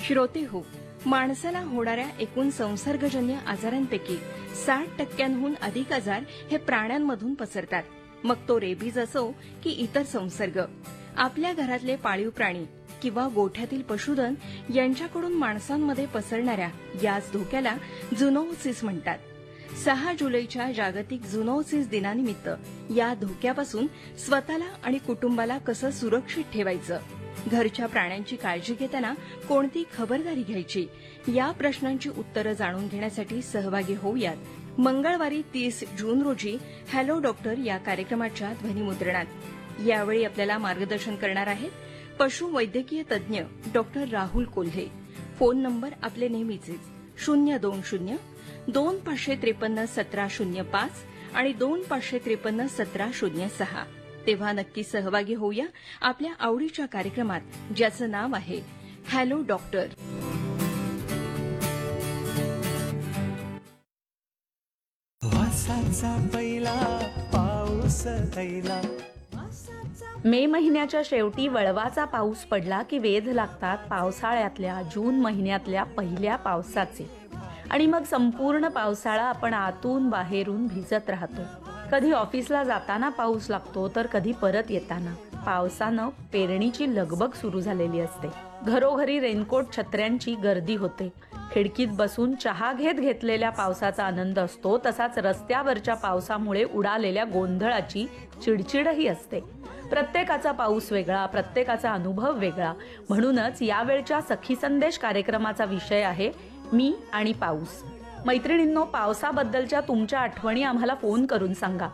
श्रोते हो, माणसाला होणाऱ्या एकूण संसर्गजन्य आजारांपैकी 60% अधिक आजार हे प्राण्यांमधून पसरतात. मग तो रेबीज असो की इतर संसर्ग. आपल्या घरातले पाळीव प्राणी किंवा गोठ्यातील पशुधन यांच्याकडून माणसांमध्ये पसरणाऱ्या याच धोक्याला झुनोसिस म्हणतात. 6 जुलैच्या जागतिक झुनोसिस दिनानिमित्त या धोक्यापासून स्वतःला आणि कुटुंबाला कसं सुरक्षित ठेवायचं, घरच्या प्राण्यांची काळजी घेताना कोणती खबरदारी घ्यायची, या प्रश्नांची उत्तरं जाणून घेण्यासाठी सहभागी होऊयात. मंगळवारी 30 जून रोजी हॅलो डॉक्टर या कार्यक्रमाच्या ध्वनिमुद्रणात. यावेळी आपल्याला मार्गदर्शन करणार आहेत पशुवैद्यकीय तज्ज्ञ doctor Rahul Kolhe. Phone number आपले नेहमीचेच 020-2553-1705 आणि 2553-1706. तेव्हा नक्की सहभागी होऊया आपल्या आवडीच्या कार्यक्रमात, ज्याचं नाव आहे हॅलो डॉक्टर. वासाचा पहिला पाऊस थैला. मे महिन्याच्या शेवटी वळवाचा पाऊस पडला की वेध लागतात पावसाळ्यातल्या जून महिन्यातल्या पहिल्या पावसाचे. आणि मग संपूर्ण पावसाळा आपण आतून बाहेरून भिजत राहतो. कधी ऑफिसला जाताना पाऊस लागतो तर कधी परत येताना. पावसानं पेरणीची लगबग सुरू झालेली असते. घरोघरी रेनकोट छत्र्यांची गर्दी होते. खिडकीत बसून चहा घेतलेल्या पावसाचा आनंद असतो, तसाच रस्त्यावरच्या पावसामुळे उडालेल्या गोंधळाची चिडचिडही असते. प्रत्येकाचा पाऊस वेगळा, प्रत्येकाचा अनुभव वेगळा. म्हणूनच यावेळच्या सखी संदेश कार्यक्रमाचा विषय आहे मी आणि पाऊस. मैत्रिणींनो, पावसाबद्दलच्या तुमच्या आठवणी आम्हाला फोन करून सांगा.